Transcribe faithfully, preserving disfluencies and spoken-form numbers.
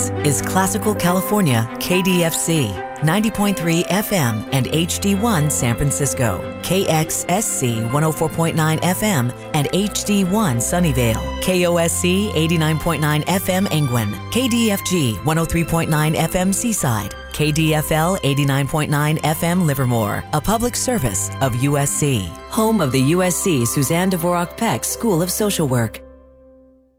is Classical California K D F C, ninety point three F M and H D one San Francisco, K X S C one oh four point nine F M and H D one Sunnyvale, K O S C eighty-nine point nine F M Angwin, K D F G one oh three point nine F M Seaside, K D F L eighty-nine point nine F M Livermore, a public service of U S C, home of the U S C Suzanne Dvorak Peck School of Social Work.